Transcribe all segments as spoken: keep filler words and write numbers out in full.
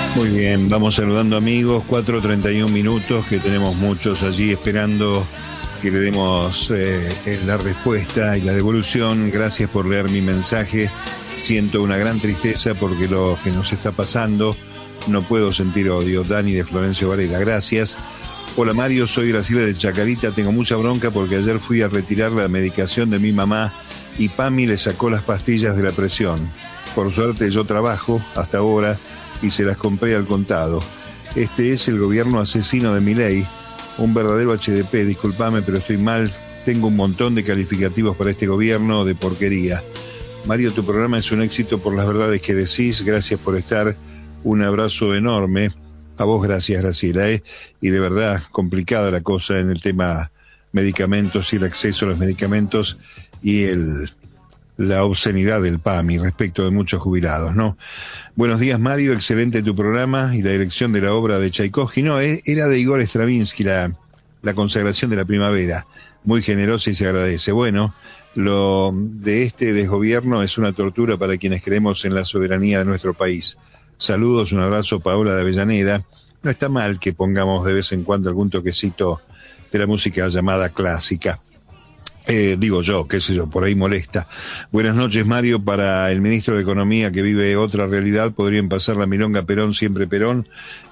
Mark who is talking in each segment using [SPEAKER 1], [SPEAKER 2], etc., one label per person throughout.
[SPEAKER 1] Muy bien, vamos saludando amigos, cuatro treinta y un minutos, que tenemos muchos allí esperando que le demos eh, la respuesta y la devolución. Gracias por leer mi mensaje. Siento una gran tristeza porque lo que nos está pasando, no puedo sentir odio. Dani de Florencio Varela, gracias. Hola Mario, soy Graciela de Chacarita, tengo mucha bronca porque ayer fui a retirar la medicación de mi mamá y Pami le sacó las pastillas de la presión. Por suerte yo trabajo hasta ahora y se las compré al contado. Este es el gobierno asesino de Milei, un verdadero H D P, discúlpame pero estoy mal, tengo un montón de calificativos para este gobierno de porquería. Mario, tu programa es un éxito por las verdades que decís, gracias por estar, un abrazo enorme. A vos gracias, Graciela, ¿eh? Y de verdad, complicada la cosa en el tema medicamentos y el acceso a los medicamentos y el la obscenidad del PAMI respecto de muchos jubilados, ¿no? Buenos días, Mario, excelente tu programa y la dirección de la obra de Tchaikovsky. No, era de Igor Stravinsky, la, la consagración de la primavera. Muy generosa y se agradece. Bueno, lo de este desgobierno es una tortura para quienes creemos en la soberanía de nuestro país. Saludos, un abrazo, Paola de Avellaneda. No está mal que pongamos de vez en cuando algún toquecito de la música llamada clásica. Eh, digo yo, qué sé yo, por ahí molesta. Buenas noches, Mario. Para el ministro de Economía que vive otra realidad, podrían pasar la milonga Perón, siempre Perón,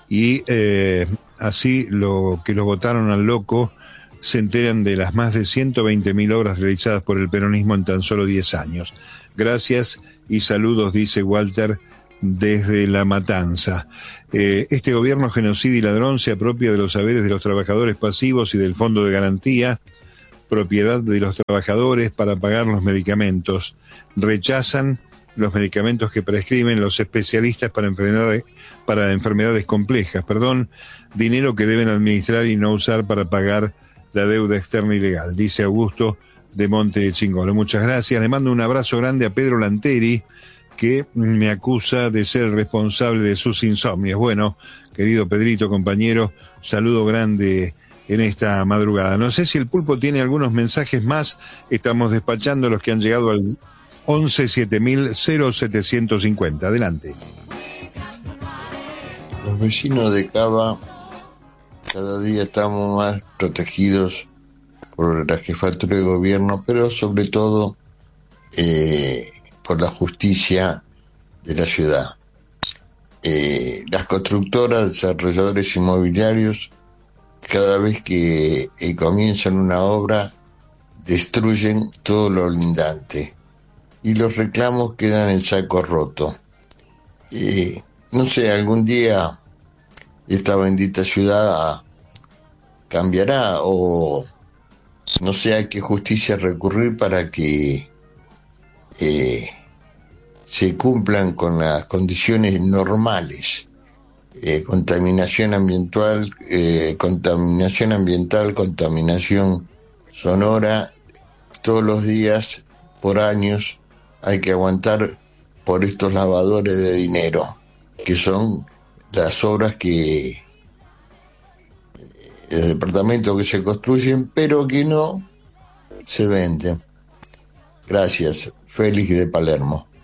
[SPEAKER 1] y eh, así lo que lo votaron al loco se enteran de las más de ciento veinte mil obras realizadas por el peronismo en tan solo diez años. Gracias y saludos, dice Walter desde La Matanza. Eh, este gobierno genocida y ladrón se apropia de los saberes de los trabajadores pasivos y del fondo de garantía, propiedad de los trabajadores, para pagar los medicamentos. Rechazan los medicamentos que prescriben los especialistas para enfermedades, para enfermedades complejas, perdón, dinero que deben administrar y no usar para pagar la deuda externa ilegal, dice Augusto de Monte de Chingolo. Muchas gracias. Le mando un abrazo grande a Pedro Lanteri, que me acusa de ser responsable de sus insomnios. Bueno, querido Pedrito, compañero, saludo grande en esta madrugada. No sé si el Pulpo tiene algunos mensajes más. Estamos despachando los que han llegado al once siete mil cero setecientos cincuenta. Adelante.
[SPEAKER 2] Los vecinos de Cava cada día estamos más protegidos por la jefatura de gobierno, pero sobre todo eh, por la justicia de la ciudad. Eh, las constructoras, desarrolladores inmobiliarios, cada vez que eh, comienzan una obra, destruyen todo lo lindante y los reclamos quedan en saco roto. Eh, no sé, algún día esta bendita ciudad cambiará, o no sé a qué justicia recurrir para que eh, se cumplan con las condiciones normales. Eh, contaminación ambiental, eh, contaminación ambiental, contaminación sonora, todos los días, por años, hay que aguantar por estos lavadores de dinero, que son las obras que eh, el departamento que se construyen, pero que no se venden. Gracias, Félix de Palermo.